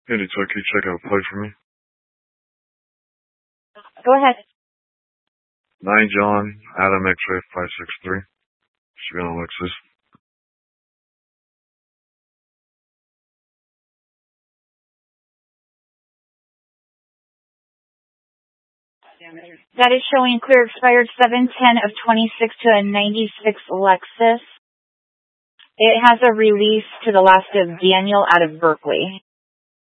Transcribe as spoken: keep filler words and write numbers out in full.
Hey, Detroit, can you check out a play for me? Go ahead. nine John, Adam X-ray five six three. Should be on Alexis. That is showing clear expired seven ten of twenty-six to a ninety-six Lexus. It has a release to the last of Daniel out of Berkeley.